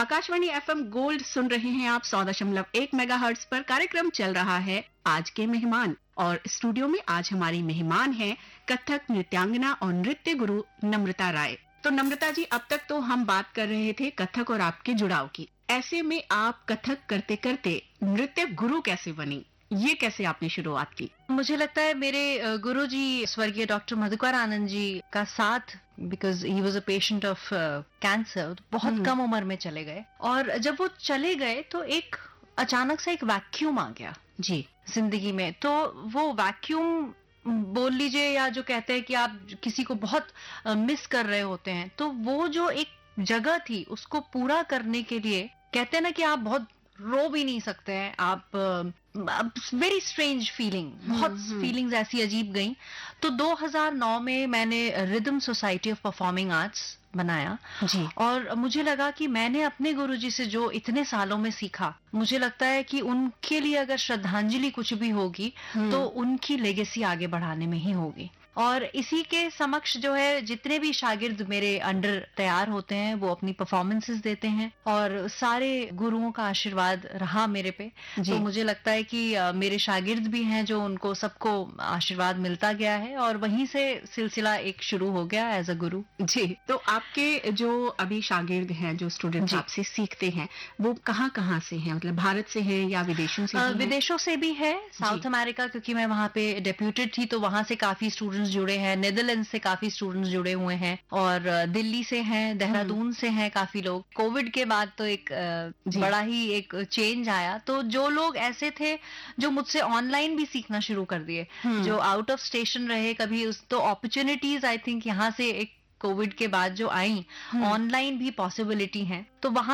Akashvani FM gold सुन रहे हैं आप 100.1 मेगाहर्ट्ज पर। कार्यक्रम चल रहा है आज के मेहमान, और स्टूडियो में आज हमारी मेहमान हैं कथक नृत्यांगना और नृत्य गुरु नम्रता राय। तो नम्रता जी, अब तक तो हम बात कर रहे थे कथक और आपके जुड़ाव की। ऐसे में आप कथक करते करते नृत्य गुरु कैसे बनी? ये कैसे आपने शुरुआत की? मुझे लगता है मेरे गुरुजी स्वर्गीय डॉक्टर मधुकर आनंद जी का साथ, because he was a patient of cancer, बहुत कम उम्र में चले गए। और जब वो चले गए तो एक अचानक से एक वैक्यूम आ गया जी जिंदगी में। तो वो वैक्यूम बोल लीजिए, या जो कहते हैं कि आप किसी को बहुत मिस कर रहे होते हैं, तो वो जो एक जगह थी उसको पूरा करने के लिए, कहते हैं ना कि आप बहुत रो भी नहीं सकते हैं, आप वेरी स्ट्रेंज फीलिंग, बहुत फीलिंग्स ऐसी अजीब गई। तो 2009 में मैंने rhythm society of performing arts बनाया जी। और मुझे लगा कि मैंने अपने गुरुजी से जो इतने सालों में सीखा, मुझे लगता है कि उनके लिए अगर श्रद्धांजलि कुछ भी होगी तो उनकी लेगेसी आगे बढ़ाने में ही होगी। और इसी के समक्ष जो है, जितने भी शागिर्द मेरे अंडर तैयार होते हैं वो अपनी परफॉर्मेंसेस देते हैं, और सारे गुरुओं का आशीर्वाद रहा मेरे पे। तो मुझे लगता है कि मेरे शागिर्द भी हैं जो उनको सबको आशीर्वाद मिलता गया है, और वहीं से सिलसिला एक शुरू हो गया एज अ गुरु। जी। तो आपके जो अभी शागिर्द हैं, जो स्टूडेंट्स आपसे सीखते हैं, वो कहाँ से हैं? मतलब भारत से हैं या विदेशों से? विदेशों से भी है, साउथ अमेरिका, क्योंकि मैं वहाँ पे डेप्यूटेड थी, तो वहाँ से काफी स्टूडेंट्स जुड़े हैं, नेदरलैंड से काफी स्टूडेंट्स जुड़े हुए हैं, और दिल्ली से हैं, देहरादून से हैं काफी लोग। कोविड के बाद तो एक बड़ा ही एक चेंज आया, तो जो लोग ऐसे थे जो मुझसे ऑनलाइन भी सीखना शुरू कर दिए, जो आउट ऑफ स्टेशन रहे कभी, तो अपॉर्चुनिटीज आई थिंक यहाँ से एक कोविड के बाद जो आई, ऑनलाइन भी पॉसिबिलिटी है, तो वहां